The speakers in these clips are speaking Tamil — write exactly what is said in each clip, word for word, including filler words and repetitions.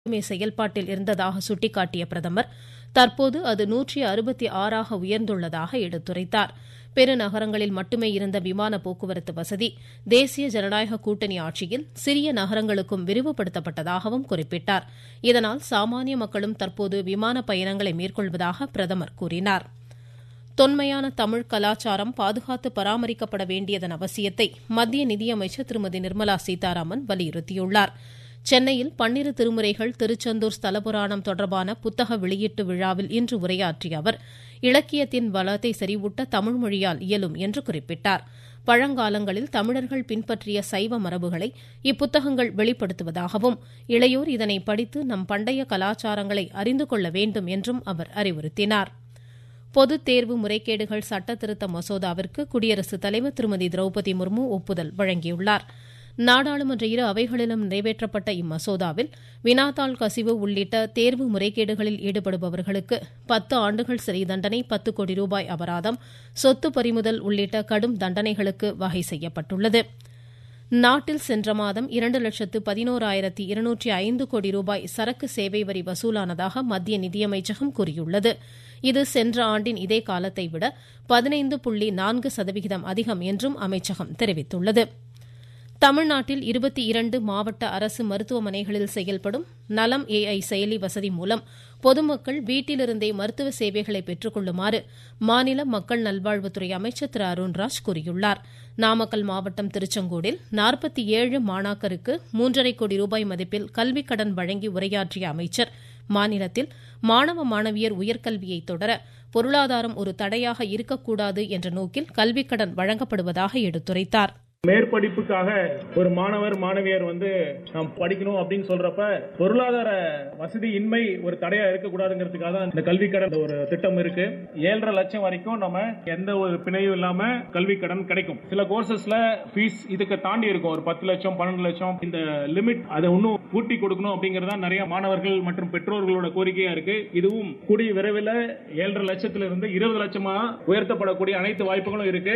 செயல்பாட்டில் இருந்ததாக சுட்டிக்காட்டிய பிரதமர் தற்போது அது நூற்றி அறுபத்தி ஆறாக உயர்ந்துள்ளதாக எடுத்துரைத்தார். பெருநகரங்களில் மட்டுமே இருந்த விமான போக்குவரத்து வசதி தேசிய ஜனநாயக கூட்டணி ஆட்சியில் சிறிய நகரங்களுக்கும் விரிவுபடுத்தப்பட்டதாகவும் குறிப்பிட்டார். இதனால் சாமானிய மக்களும் தற்போது விமான பயணங்களை மேற்கொள்வதாக பிரதமர் கூறினார். தொன்மையான தமிழ் கலாச்சாரம் பாதுகாத்து பராமரிக்கப்பட வேண்டியதன் அவசியத்தை மத்திய நிதியமைச்சர் திருமதி நிர்மலா சீதாராமன் வலியுறுத்தியுள்ளார். சென்னையில் பன்னிரு திருமுறைகள் திருச்செந்தூர் ஸ்தலபுராணம் தொடர்பான புத்தக வெளியீட்டு விழாவில் இன்று உரையாற்றிய அவர் இலக்கியத்தின் வளத்தை செறிவூட்ட தமிழ் மொழியால் இயலும் என்று குறிப்பிட்டார். பழங்காலங்களில் தமிழர்கள் பின்பற்றிய சைவ மரபுகளை இப்புத்தகங்கள் வெளிப்படுத்துவதாகவும் இளையோர் இதனை படித்து நம் பண்டைய கலாச்சாரங்களை அறிந்து கொள்ள வேண்டும் என்றும் அவர் அறிவுறுத்தினார். பொதுத் தேர்வு முறைகேடுகள் சட்ட திருத்த மசோதாவிற்கு குடியரசுத் தலைவர் திருமதி திரௌபதி முர்மு ஒப்புதல் வழங்கியுள்ளார். நாடாளுமன்ற இரு அவைகளிலும் நிறைவேற்றப்பட்ட இம்மசோதாவில் வினாத்தாள் கசிவு உள்ளிட்ட தேர்வு முறைகேடுகளில் ஈடுபடுபவர்களுக்கு பத்து ஆண்டுகள் சிறை தண்டனை, பத்து கோடி ரூபாய் அபராதம், சொத்து பறிமுதல் உள்ளிட்ட கடும் தண்டனைகளுக்கு வகை செய்யப்பட்டுள்ளது. நாட்டில் சென்ற மாதம் இரண்டு லட்சத்து பதினோராயிரத்தி இருநூற்றி ஐந்து கோடி ரூபாய் சரக்கு சேவை வரி வசூலானதாக மத்திய நிதியமைச்சகம் கூறியுள்ளது. இது சென்ற ஆண்டின் இதே காலத்தை விட பதினைந்து புள்ளி நான்கு சதவிகிதம் அதிகம் என்றும் அமைச்சகம் தெரிவித்துள்ளது. தமிழ்நாட்டில் இருபத்தி இரண்டு மாவட்ட அரசு மருத்துவமனைகளில் செயல்படும் நலம் ஏஐ செயலி வசதி மூலம் பொதுமக்கள் வீட்டிலிருந்தே மருத்துவ சேவைகளை பெற்றுக் கொள்ளுமாறு மாநில மக்கள் நல்வாழ்வுத்துறை அமைச்சர் திரு அருண்ராஜ் கூறியுள்ளார். நாமக்கல் மாவட்டம் திருச்செங்கோடில் நாற்பத்தி ஏழு மாணாக்கருக்கு மூன்றரை கோடி ரூபாய் மதிப்பில் கல்விக் கடன் வழங்கி உரையாற்றிய அமைச்சர் மாநிலத்தில் மாணவ மாணவியர் உயர்கல்வியை தொடர பொருளாதாரம் ஒரு தடையாக இருக்கக்கூடாது என்ற நோக்கில் கல்விக் கடன் வழங்கப்படுவதாக எடுத்துரைத்தார். மேற்படிப்புக்காக ஒரு மாணவர் மாணவியர் வந்து நாம் படிக்கணும் அப்படின்னு சொல்றப்ப பொருளாதார வசதி இன்மை ஒரு தடையா இருக்கக்கூடாதுங்கிறதுக்காக தான் இந்த கல்வி கடன் ஒரு திட்டம் இருக்கு. ஏழரை லட்சம் வரைக்கும் நம்ம எந்த ஒரு பிணையும் இல்லாம கல்வி கடன் கிடைக்கும். சில கோர்சஸ்ல ஃபீஸ் இதுக்கு தாண்டி இருக்கும், ஒரு பத்து லட்சம் பன்னெண்டு லட்சம். இந்த லிமிட் அதை இன்னும் கூட்டி கொடுக்கணும் அப்படிங்கறதா நிறைய மாணவர்கள் மற்றும் பெற்றோர்களோட கோரிக்கையா இருக்கு. இதுவும் கூடிய விரைவில் ஏழரை லட்சத்துல இருந்து இருபது லட்சமா உயர்த்தப்படக்கூடிய அனைத்து வாய்ப்புகளும் இருக்கு.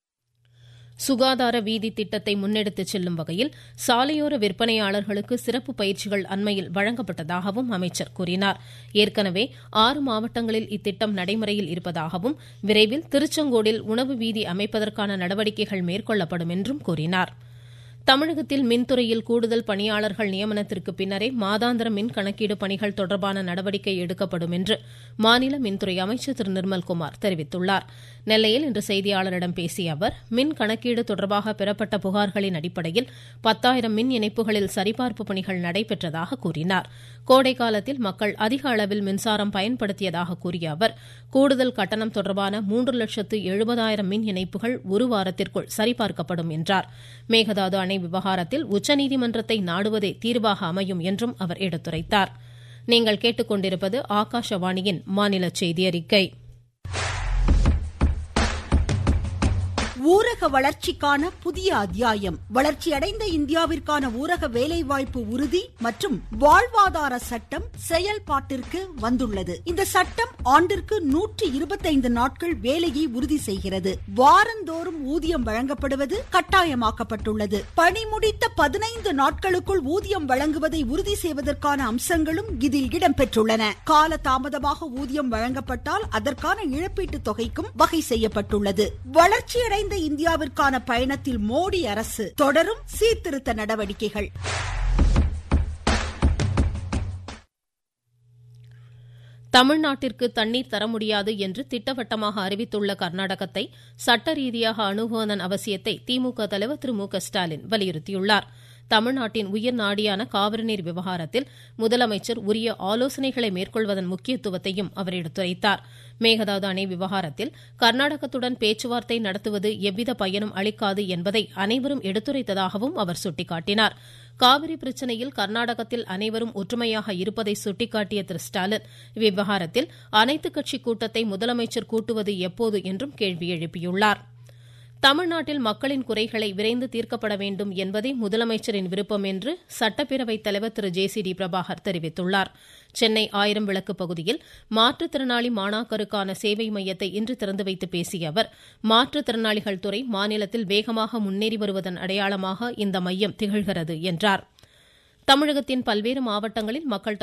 சுகாதார வீதி திட்டத்தை முன்னெடுத்துச் செல்லும் வகையில் சாலையோர விற்பனையாளர்களுக்கு சிறப்பு பயிற்சிகள் அண்மையில் வழங்கப்பட்டதாகவும் அமைச்சர் கூறினார். ஏற்கனவே ஆறு மாவட்டங்களில் இத்திட்டம் நடைமுறையில் இருப்பதாகவும் விரைவில் திருச்செங்கோடில் உணவு வீதி அமைப்பதற்கான நடவடிக்கைகள் மேற்கொள்ளப்படும் என்றும் கூறினார். தமிழகத்தில் மின்துறையில் கூடுதல் பணியாளர்கள் நியமனத்திற்கு பின்னரே மாதாந்திர மின் கணக்கீடு பணிகள் தொடர்பான நடவடிக்கை எடுக்கப்படும் என்று மாநில மின்துறை அமைச்சர் திரு நிர்மல்குமார் தெரிவித்துள்ளார். நெல்லையில் இன்று செய்தியாளரிடம் பேசிய அவர் மின் கணக்கீடு தொடர்பாக பெறப்பட்ட புகார்களின் அடிப்படையில் பத்தாயிரம் மின் இணைப்புகளில் சரிபார்ப்பு பணிகள் நடைபெற்றதாக கூறினார். கோடை காலத்தில் மக்கள் அதிக அளவில் மின்சாரம் பயன்படுத்தியதாக கூறிய அவர் கூடுதல் கட்டணம் தொடர்பான மூன்று லட்சத்து எழுபதாயிரம் மின் இணைப்புகள் ஒரு வாரத்திற்குள் சரிபார்க்கப்படும் என்றார். மேகதாது அணை விவகாரத்தில் உச்சநீதிமன்றத்தை நாடுவதே தீர்வாக அமையும் என்றும் அவர் எடுத்துரைத்தார். நீங்கள் கேட்டுக்கொண்டிருப்பது ஆகாஷவாணியின் மாநில செய்தி அறிக்கை. ஊரக வளர்ச்சிக்கான புதிய அத்தியாயம். வளர்ச்சியடைந்த இந்தியாவிற்கான ஊரக வேலைவாய்ப்பு உறுதி மற்றும் வாழ்வாதார சட்டம் செயல்பாட்டிற்கு வந்துள்ளது. இந்த சட்டம் ஆண்டிற்கு நூற்றி இருபத்தைந்து நாட்கள் வேலையை உறுதி செய்கிறது. வாரந்தோறும் ஊதியம் வழங்கப்படுவது கட்டாயமாக்கப்பட்டுள்ளது. பணி முடித்த பதினைந்து நாட்களுக்குள் ஊதியம் வழங்குவதை உறுதி செய்வதற்கான அம்சங்களும் இதில் இடம்பெற்றுள்ளன. கால தாமதமாக ஊதியம் வழங்கப்பட்டால் அதற்கான இழப்பீட்டு தொகைக்கும் வகை செய்யப்பட்டுள்ளது. வளர்ச்சியடைந்த இந்தியாவிற்கான பயணத்தில் மோடி அரசு தொடரும் சீர்திருத்த நடவடிக்கைகள். தமிழ்நாட்டிற்கு தண்ணீர் தர முடியாது என்று திட்டவட்டமாக அறிவித்துள்ள கர்நாடகத்தை சட்ட ரீதியாக அணுகுவதன் அவசியத்தை திமுக தலைவர் திரு மு க ஸ்டாலின் வலியுறுத்தியுள்ளார். தமிழ்நாட்டின் உயிர் நாடியான காவிரி நீர் விவகாரத்தில் முதலமைச்சர் உரிய ஆலோசனைகளை மேற்கொள்வதன் முக்கியத்துவத்தையும் அவர் எடுத்துரைத்தார். மேகதாது அணை விவகாரத்தில் கர்நாடகத்துடன் பேச்சுவார்த்தை நடத்துவது எவ்வித பயனும் அளிக்காது என்பதை அனைவரும் எடுத்துரைத்ததாகவும் அவர் சுட்டிக்காட்டினார். காவிரி பிரச்சனையில் கர்நாடகத்தில் அனைவரும் ஒற்றுமையாக இருப்பதை சுட்டிக்காட்டிய திரு ஸ்டாலின் இவ்விவகாரத்தில் அனைத்துக் கட்சி கூட்டத்தை முதலமைச்சர் கூட்டுவது எப்போது என்றும் கேள்வி எழுப்பியுள்ளார். தமிழ்நாட்டில் மக்களின் குறைகளை விரைந்து தீர்க்கப்பட வேண்டும் என்பதே முதலமைச்சரின் விருப்பம் என்று சட்டப்பேரவைத் தலைவர் திரு ஜே சி டி பிரபாகர் தெரிவித்துள்ளார். சென்னை ஆயிரம் விளக்கு பகுதியில் மாற்றுத்திறனாளி மாணாக்கருக்கான சேவை மையத்தை இன்று திறந்து வைத்து பேசிய அவர் மாற்றுத்திறனாளிகள் துறை மாநிலத்தில் வேகமாக முன்னேறி வருவதன் அடையாளமாக இந்த மையம் திகழ்கிறது என்றார். தமிழகத்தின் பல்வேறு மாவட்டங்களில் மக்கள்